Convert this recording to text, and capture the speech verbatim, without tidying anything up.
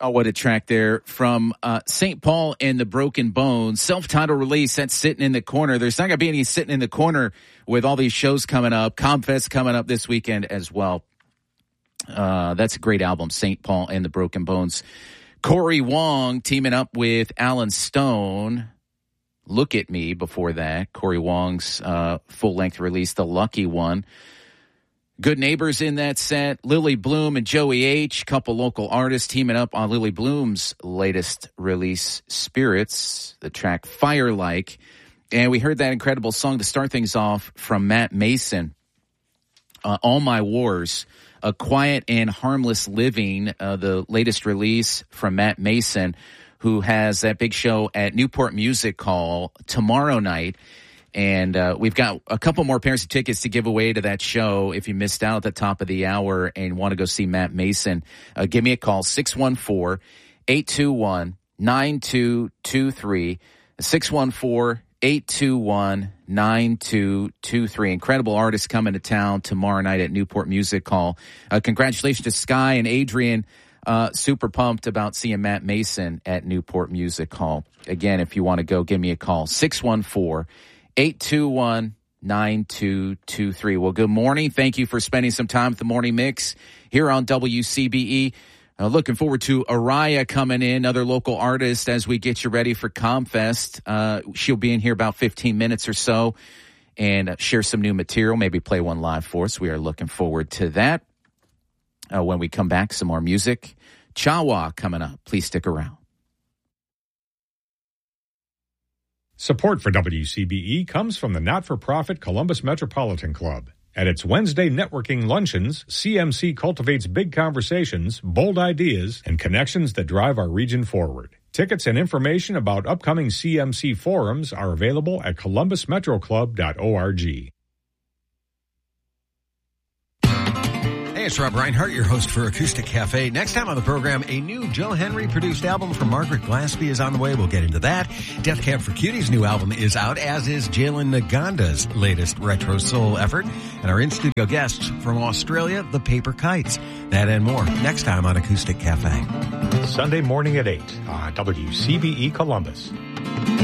Oh, what a track there from uh, Saint Paul and the Broken Bones. Self-titled release, that's sitting in the corner. There's not going to be any sitting in the corner with all these shows coming up. ComFest coming up this weekend as well. Uh, that's a great album, Saint Paul and the Broken Bones. Corey Wong teaming up with Alan Stone. Look at Me before that. Corey Wong's uh, full-length release, The Lucky One. Good Neighbors in that set. Lily Bloom and Joey H. Couple local artists teaming up on Lily Bloom's latest release, Spirits, the track Fire Like. And we heard that incredible song to start things off from Matt Mason, uh, All My Wars, A Quiet and Harmless Living, uh, the latest release from Matt Mason, who has that big show at Newport Music Hall tomorrow night. And uh, we've got a couple more pairs of tickets to give away to that show. If you missed out at the top of the hour and want to go see Matt Mason, uh, give me a call, six one four, eight two one, nine two two three, six one four, eight two one, nine two two three. Incredible artists coming to town tomorrow night at Newport Music Hall. Uh, congratulations to Sky and Adrian. Uh, super pumped about seeing Matt Mason at Newport Music Hall. Again, if you want to go, give me a call, six one four, eight two one, nine two two three. Well, good morning. Thank you for spending some time with the Morning Mix here on W C B E. Uh, looking forward to Araya coming in, another local artist, as we get you ready for ComFest. Uh, she'll be in here about fifteen minutes or so and uh, share some new material, maybe play one live for us. We are looking forward to that. Uh, when we come back, some more music. Chawa coming up. Please stick around. Support for W C B E comes from the not-for-profit Columbus Metropolitan Club. At its Wednesday networking luncheons, C M C cultivates big conversations, bold ideas, and connections that drive our region forward. Tickets and information about upcoming C M C forums are available at columbus metro club dot org. Hey, it's Rob Reinhart, your host for Acoustic Cafe. Next time on the program, a new Joe Henry-produced album from Margaret Glaspie is on the way. We'll get into that. Death Cab for Cutie's new album is out, as is Jalen Naganda's latest retro soul effort. And our in-studio guests from Australia, the Paper Kites. That and more next time on Acoustic Cafe. Sunday morning at eight on W C B E Columbus.